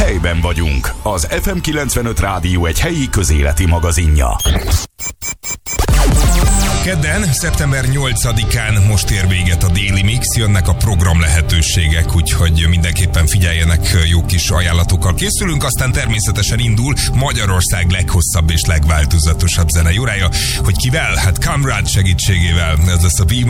Helyben vagyunk. Az FM 95 Rádió egy helyi közéleti magazinja. Kedden, szeptember 8-án most ér véget a Daily Mix, jönnek a program lehetőségek, úgyhogy mindenképpen figyeljenek, jó kis ajánlatokkal készülünk, aztán természetesen indul Magyarország leghosszabb és legváltozatosabb zenei órája, hogy kivel? Hát Kamrad segítségével, ez lesz a Be